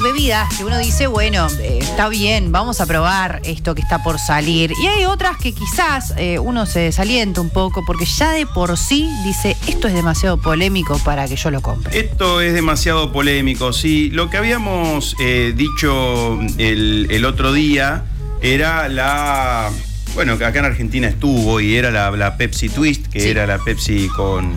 bebidas que uno dice, bueno, está bien, vamos a probar esto que está por salir. Y hay otras que quizás uno se desalienta un poco porque ya de por sí dice, esto es demasiado polémico para que yo lo compre. Esto es demasiado polémico, sí. Lo que habíamos dicho el otro día era bueno, que acá en Argentina estuvo y era la Pepsi Twist, que era la Pepsi con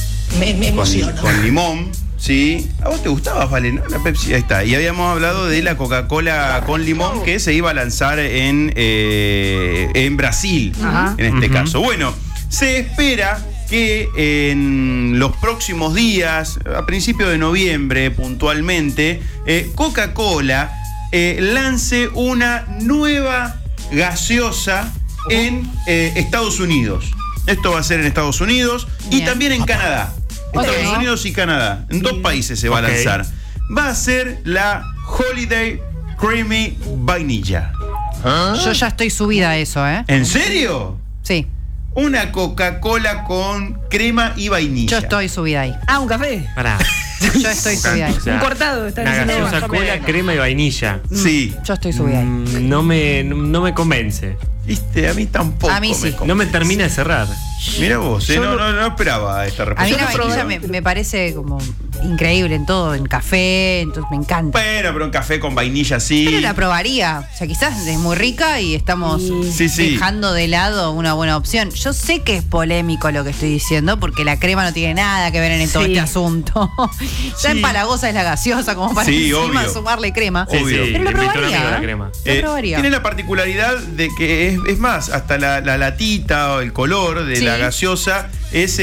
limón. Sí, a vos te gustaba, Vale, ¿no? La Pepsi, ahí está. Y habíamos hablado de la Coca-Cola con limón que se iba a lanzar en Brasil, en este caso. Bueno, se espera que en los próximos días, a principios de noviembre puntualmente, Coca-Cola lance una nueva gaseosa en Estados Unidos. Esto va a ser en Estados Unidos y también en Canadá. Estados Unidos y Canadá. En 2 países se va a lanzar. Va a ser la Holiday Creamy Vainilla. Yo ya estoy subida a eso, ¿eh? ¿En serio? Sí. Una Coca-Cola con crema y vainilla. Yo estoy subida ahí. Un café. Pará. Yo estoy subida ahí. O sea, Un cortado. Está una diciendo. gaseosa, cola, crema y vainilla. Sí. Yo estoy subida ahí. No me convence. Viste, a mí tampoco. A mí sí. No me termina de cerrar. Mira vos, no esperaba esta A mí respuesta. la vainilla me parece como increíble en todo, en café, entonces me encanta. Bueno, pero un café con vainilla sí. Pero la probaría. O sea, quizás es muy rica y estamos Sí. dejando de lado una buena opción. Yo sé que es polémico lo que estoy diciendo, porque la crema no tiene nada que ver en todo este asunto. Ya empalagosa es la gaseosa, como para encima obvio. sumarle crema. Obvio. Pero lo le meto un amigo probaría. a la crema. Lo probaría. Tiene la particularidad de que es más, hasta la latita o el color de la gaseosa es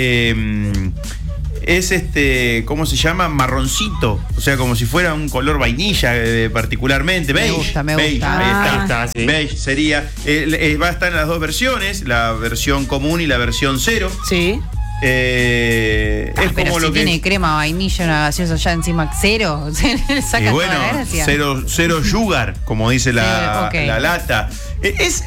¿cómo se llama? Marroncito. O sea, como si fuera un color vainilla particularmente. Beige. Me gusta. Beige, ahí está, sí. Beige sería. Va a estar en las 2 versiones, la versión común y la versión 0. Sí. Es Pero como si lo que tiene crema, vainilla, una gaseosa ya encima 0, se saca bueno, toda la gracia. cero sugar, como dice la lata. Es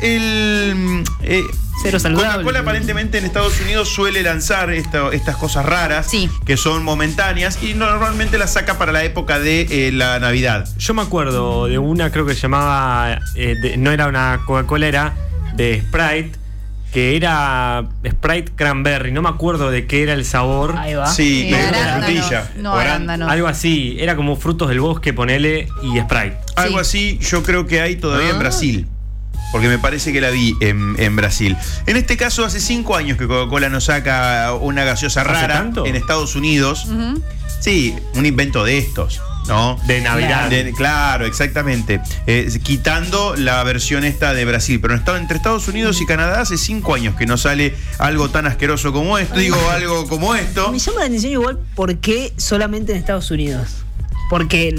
el Cero saludable. Coca-Cola aparentemente en Estados Unidos suele lanzar estas cosas raras que son momentáneas y normalmente las saca para la época de la Navidad. Yo me acuerdo de una, creo que se llamaba, no era una Coca-Cola, era de Sprite, que era Sprite Cranberry, no me acuerdo de qué era el sabor. Ahí va. Sí, frutilla. No, arándano. Algo así, era como frutos del bosque, ponele, y Sprite. Algo así yo creo que hay todavía en Brasil. Porque me parece que la vi en Brasil. En este caso, hace 5 años que Coca-Cola nos saca una gaseosa rara tanto? en Estados Unidos. Sí, un invento de estos, ¿no? De Navidad. Claro, exactamente. Quitando la versión esta de Brasil. Pero entre Estados Unidos y Canadá hace 5 años que no sale algo tan asqueroso como esto. Digo, algo como esto. Me llama la atención igual por qué solamente en Estados Unidos. Porque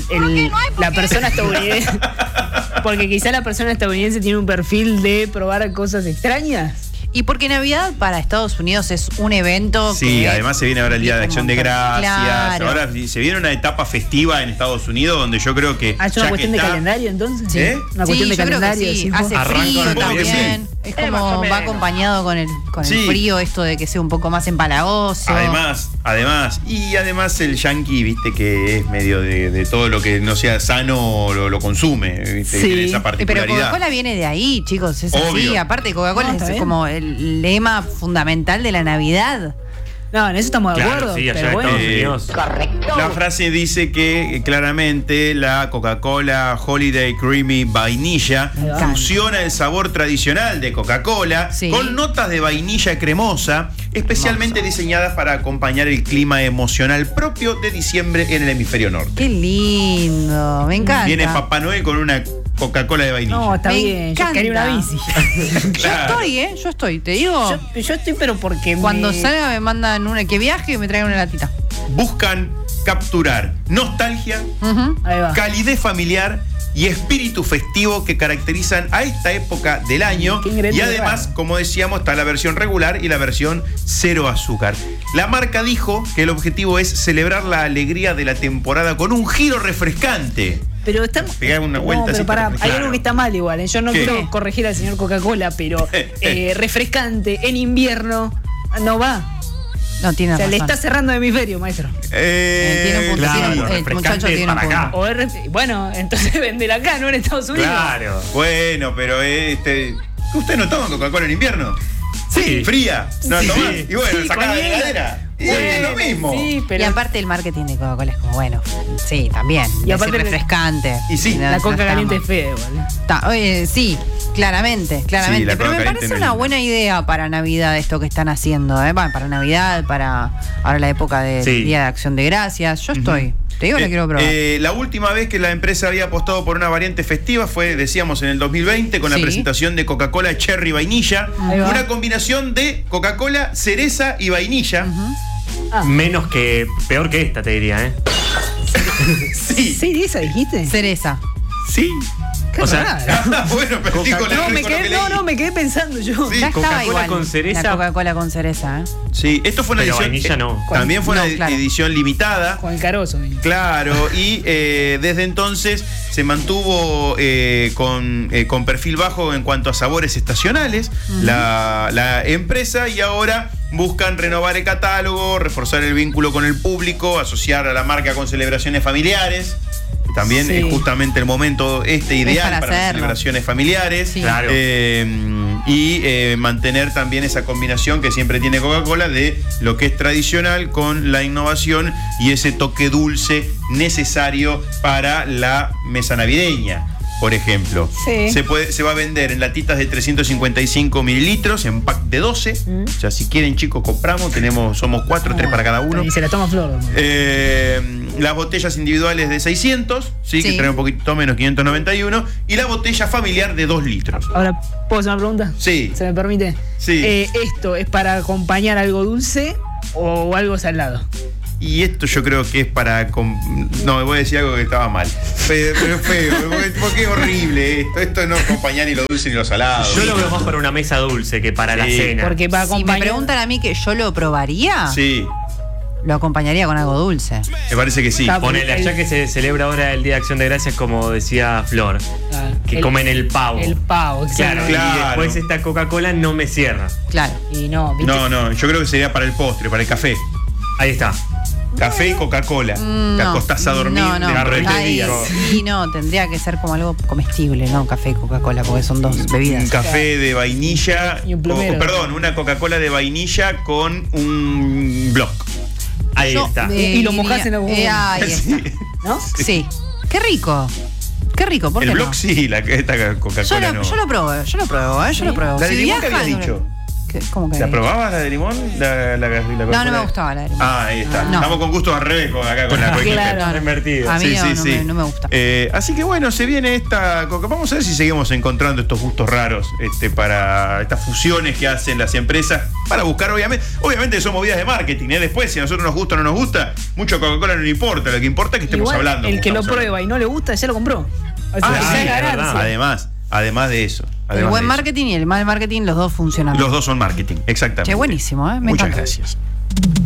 la persona estadounidense. Porque quizá la persona estadounidense tiene un perfil de probar cosas extrañas. Y porque Navidad para Estados Unidos es un evento Sí, además se viene ahora el Día de Acción de Gracias. Claro. Ahora se viene una etapa festiva en Estados Unidos donde yo creo que. ¿Es una cuestión de calendario entonces? ¿Eh? Una cuestión de yo creo que calendario. sí. ¿Sí? Hace frío Arranca también. Es más o como menos. va acompañado con el frío, esto de que sea un poco más empalagoso. Además, y además el yankee, viste, que es medio de todo lo que no sea sano lo consume, viste, Sí. tiene esa Pero particularidad. Coca-Cola viene de ahí, chicos, es así. Obvio. Aparte, Coca-Cola No, está es bien. como el lema fundamental de la Navidad. No, en eso estamos de Claro, acuerdo. sí, allá pero en bueno. Estados Unidos. La frase dice que claramente la Coca-Cola Holiday Creamy Vainilla Me fusiona el sabor tradicional de Coca-Cola con notas de vainilla cremosa, especialmente diseñadas para acompañar el clima emocional propio de diciembre en el hemisferio norte. Qué lindo, me encanta. Viene Papá Noel con una Coca-Cola de vainilla. No, está Me bien. encanta. Yo quería una bici. Claro. Yo estoy, te digo. Yo estoy, pero porque Cuando salga me mandan que viaje y me traigan una latita. Buscan capturar nostalgia, Ahí va. calidez familiar y espíritu festivo que caracterizan a esta época del año. Qué ingrediente Y además, raro. como decíamos, está la versión regular y la versión cero azúcar. La marca dijo que el objetivo es celebrar la alegría de la temporada con un giro refrescante. Pero estamos. Pegar una vuelta pero así, pará, hay claro. algo que está mal igual. Yo no ¿Qué? quiero corregir al señor Coca-Cola, pero refrescante en invierno no va. No, tiene O sea, razón. le está cerrando el hemisferio, maestro. Tiene un punto. Claro, el refrescante muchacho tiene un para punto. acá. Bueno, entonces vender acá, no en Estados Unidos. Claro. Bueno, pero ¿usted no toma Coca-Cola en invierno? Sí. Fría. ¿No Sí. tomás? Y bueno, Sí, sacada con de la hielo. heladera. Y Bueno, es lo mismo. Sí, pero Y aparte el marketing de Coca-Cola es como, bueno, sí, también. Y es aparte refrescante. Y sí. la coca está caliente es mal. fea igual. Sí, claramente. Sí, la Pero Coca me caliente parece no es una linda. buena idea para Navidad esto que están haciendo, ¿eh? Bueno, para Navidad, para ahora la época de Sí. Día de Acción de Gracias. Yo estoy. Te digo, la quiero probar. La última vez que la empresa había apostado por una variante festiva fue, decíamos, en el 2020 con la Sí. presentación de Coca-Cola Cherry Vainilla. Ahí va. Una combinación de Coca-Cola, cereza y vainilla. Menos que. Peor que esta, te diría, ¿eh? Sí. Sí, esa dijiste. Cereza. Sí. Qué O sea, raro. Bueno, pero digo, No, me con lo que quedé, leí. me quedé pensando yo. Sí, Ya estaba Coca-Cola igual. con cereza. La Coca-Cola con cereza, ¿eh? Sí, esto fue una Pero edición. vainilla no. También fue No, una claro. edición limitada. Juan Caroso. Claro, y desde entonces se mantuvo con perfil bajo en cuanto a sabores estacionales la empresa, y ahora buscan renovar el catálogo, reforzar el vínculo con el público, asociar a la marca con celebraciones familiares. También Sí. es justamente el momento ideal para para las hacerlo. celebraciones familiares. Sí. Claro. Y mantener también esa combinación que siempre tiene Coca-Cola de lo que es tradicional con la innovación y ese toque dulce necesario para la mesa navideña, por ejemplo. Sí. Se va a vender en latitas de 355 mililitros, en pack de 12. O sea, si quieren, chicos, compramos. Somos 4, 3 para cada uno. Y se la toma Flor. Las botellas individuales de 600, ¿sí? Sí. Que traen un poquito menos, 591. Y la botella familiar de 2 litros. Ahora, ¿puedo hacer una pregunta? Sí. ¿Se me permite? Sí. ¿Esto es para acompañar algo dulce o algo salado? Y esto yo creo que es para... No, voy a decir algo que estaba mal. Pero es feo, porque es horrible esto. Esto no acompaña ni lo dulce ni lo salado. Yo lo veo más para una mesa dulce que para la Sí. cena. Porque para Si me acompañar. preguntan a mí que yo lo probaría, Sí, lo acompañaría con algo dulce. me parece que sí. Está- Ponele, allá que se celebra ahora el Día de Acción de Gracias, como decía Flor, que comen el pavo. El pavo, Claro, exacto. y después esta Coca-Cola no me cierra. Claro. Y no, ¿viste? No, yo creo que sería para el postre, para el café. Ahí está. Café y Coca-Cola. Te acostás a dormir. No, no. de repente Ay, digo, sí, no, tendría que ser como algo comestible, ¿no? Café y Coca-Cola, porque son dos un bebidas. café de vainilla. Y un plumero. Perdón, una Coca-Cola de vainilla con un block. Ahí Yo, está. Y lo mojás en algún momento. Ahí está. ¿No? Sí. Qué rico. Qué rico, ¿por El qué block no? sí, esta Yo Coca-Cola no. yo lo pruebo, yo lo pruebo. La de Si limón que viajan, había dicho. ¿Cómo que? ¿La probabas la de limón? La No, Coca-Cola? no me gustaba la de limón. Ah, ahí está. No. Estamos con gustos al revés acá con la Coca-Cola. Claro. No, no. Invertido. A mí no me gusta. Así que bueno, se viene esta Coca. Vamos a ver si seguimos encontrando estos gustos raros para estas fusiones que hacen las empresas para buscar, obviamente son movidas de marketing. Después, si a nosotros nos gusta o no nos gusta, mucho Coca-Cola no le importa. Lo que importa es que estemos Igual, hablando. el como que lo estamos prueba y no le gusta, ya lo compró. O sea, Ah, ya sí, es es ganancia. hablando. Además de eso. El además buen de eso. marketing y el mal marketing, los dos funcionan. Los dos son marketing, exactamente. Che, buenísimo, ¿eh? Me Muchas encanta. gracias.